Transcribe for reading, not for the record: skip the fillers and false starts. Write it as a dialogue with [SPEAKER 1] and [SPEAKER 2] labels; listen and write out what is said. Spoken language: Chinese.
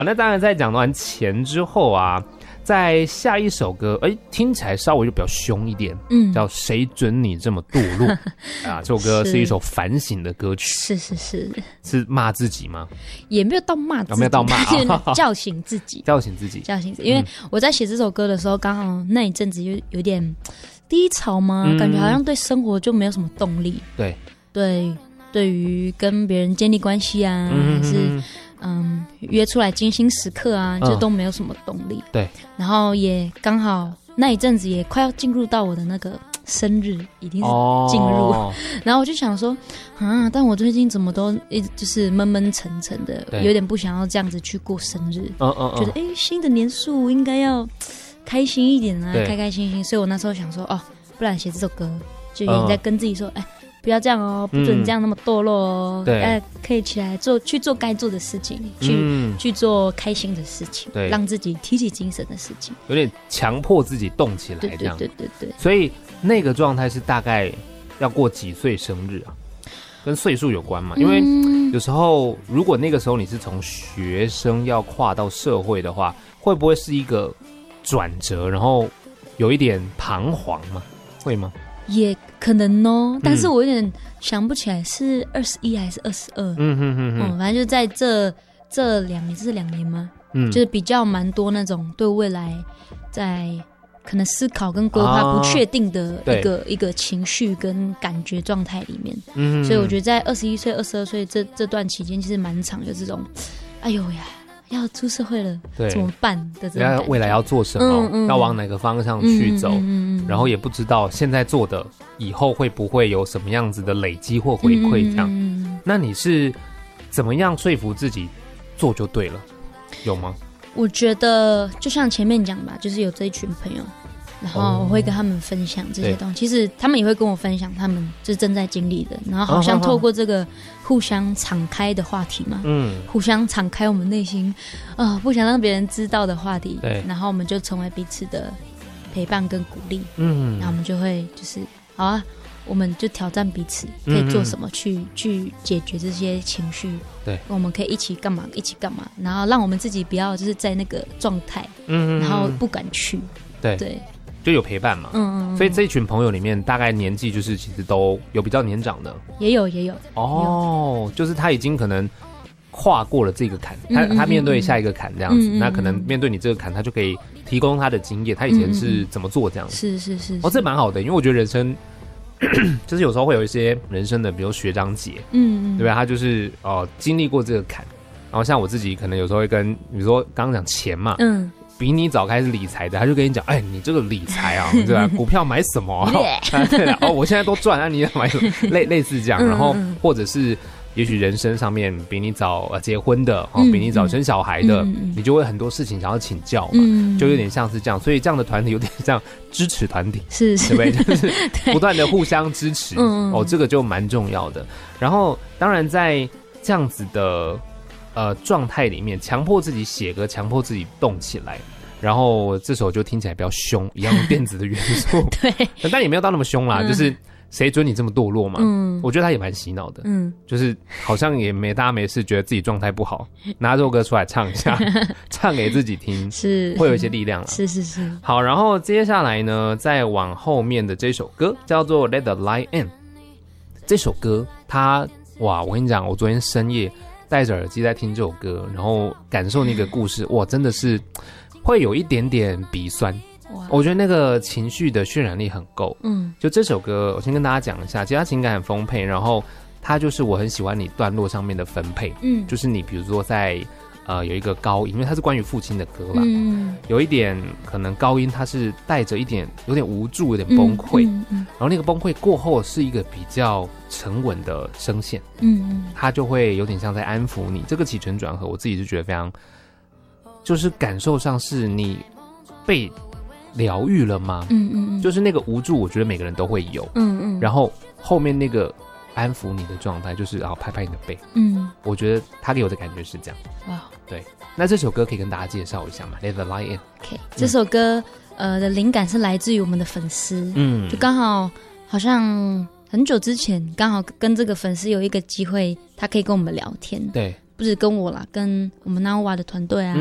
[SPEAKER 1] 那当然在讲完钱之后啊，在下一首歌，听起来稍微就比较凶一点，叫谁准你这么堕落啊？这首歌是一首反省的歌曲，是骂自己吗？
[SPEAKER 2] 也没有到骂自己，
[SPEAKER 1] 没有到骂，
[SPEAKER 2] 叫醒自己，
[SPEAKER 1] 叫醒自己。
[SPEAKER 2] 因为我在写这首歌的时候，刚好那一阵子有点低潮嘛，感觉好像对生活就没有什么动力。对于跟别人建立关系啊，还是约出来精心时刻啊，就都没有什么动力。对，然后也刚好那一阵子也快要进入到我的那个生日，已经是进入，然后我就想说但我最近怎么都一直就是闷闷沉沉的，有点不想要这样子去过生日。觉得新的年数应该要开心一点啊，开开心心。所以我那时候想说不然写这首歌，就有点在跟自己说不要这样哦，不准这样那么堕落哦。可以起来去做该做的事情，去做开心的事情，让自己提起精神的事情，
[SPEAKER 1] 有点强迫自己动起来这样。
[SPEAKER 2] 对。
[SPEAKER 1] 所以那个状态是大概要过几岁生日啊？跟岁数有关嘛？因为有时候如果那个时候你是从学生要跨到社会的话，会不会是一个转折，然后有一点彷徨吗？会吗？
[SPEAKER 2] 也可能哦，但是我有点想不起来是21还是22。反正就在这2年，这是2年吗？就是比较蛮多那种对未来在可能思考跟规划不确定的一个情绪跟感觉状态里面。所以我觉得在21岁、22岁这段期间，其实蛮长，有这种哎呦呀，要出社会了怎么办的这种感觉，
[SPEAKER 1] 未来要做什么，要往哪个方向去走，然后也不知道现在做的以后会不会有什么样子的累积或回馈这样。那你是怎么样说服自己做就对了，有吗？
[SPEAKER 2] 我觉得就像前面讲吧，就是有这一群朋友，然后我会跟他们分享这些东西。其实他们也会跟我分享他们就是正在经历的，然后好像透过这个互相敞开的话题嘛，互相敞开我们内心不想让别人知道的话题，然后我们就成为彼此的陪伴跟鼓励。然后我们就会就是好啊，我们就挑战彼此可以做什么去解决这些情绪。我们可以一起干嘛，然后让我们自己不要就是在那个状态，然后不敢去。对。
[SPEAKER 1] 就有陪伴嘛，所以这一群朋友里面，大概年纪就是其实都有比较年长的，
[SPEAKER 2] 也有
[SPEAKER 1] 就是他已经可能跨过了这个坎，他面对下一个坎这样子，那可能面对你这个坎，他就可以提供他的经验，他以前是怎么做这样子，
[SPEAKER 2] 是，
[SPEAKER 1] 这蛮好的，因为我觉得人生就是有时候会有一些人生的，比如学长姐，对不对？他就是经历过这个坎，然后像我自己可能有时候会跟，比如说刚刚讲钱嘛，比你早开始理财的，他就跟你讲，你这个理财啊，对吧？股票买什么？我现在都赚，你要买什么？类似这样，然后或者是也许人生上面比你早结婚的，比你早生小孩的，你就会很多事情想要请教嘛，就有点像是这样，所以这样的团体有点像支持团体，
[SPEAKER 2] 是，
[SPEAKER 1] 对不对？就是不断的互相支持，这个就蛮重要的。然后当然在这样子的状态里面，强迫自己写歌，强迫自己动起来，然后这首就听起来比较凶，一样电子的元素，对，但也没有到那么凶啦，就是谁准你这么堕落嘛？我觉得他也蛮洗脑的，就是好像也大家没事，觉得自己状态不好，拿这首歌出来唱一下，唱给自己听，是会有一些力量啦。
[SPEAKER 2] 是。
[SPEAKER 1] 好，然后接下来呢，再往后面的这首歌叫做《Let the Light In》，这首歌我跟你讲，我昨天深夜戴着耳机在听这首歌，然后感受那个故事，真的是会有一点点鼻酸。我觉得那个情绪的渲染力很够。就这首歌，我先跟大家讲一下，其实它情感很丰沛，然后它就是我很喜欢你段落上面的分配。就是你比如说在有一个高音，因为它是关于父亲的歌吧，有一点可能高音它是带着有点无助，有点崩溃，然后那个崩溃过后是一个比较沉稳的声线，它就会有点像在安抚你。这个起承转合，我自己是觉得非常，就是感受上是你被疗愈了吗？就是那个无助，我觉得每个人都会有，然后后面那个安抚你的状态，就是拍拍你的背，我觉得他给我的感觉是这样。哇，对，那这首歌可以跟大家介绍一下嘛 ？Let the Light In。OK，
[SPEAKER 2] 这首歌的灵感是来自于我们的粉丝，就刚好像很久之前，刚好跟这个粉丝有一个机会，他可以跟我们聊天，对。不不止跟我啦，跟我们 Nova 的团队啊，